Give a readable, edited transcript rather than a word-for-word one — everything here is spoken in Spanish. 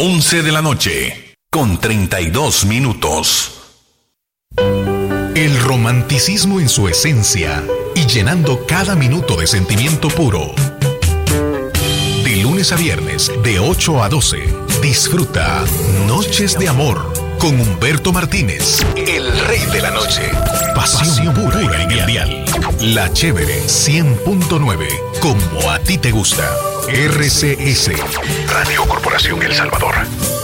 11 de la noche, con 32 minutos. El romanticismo en su esencia y llenando cada minuto de sentimiento puro. De lunes a viernes, de 8 a 12, disfruta Noches de Amor con Humberto Martínez, el rey de la noche. Pasión pura en el dial. La Chévere 100.9, como a ti te gusta. RCS, Radio Corporación El Salvador.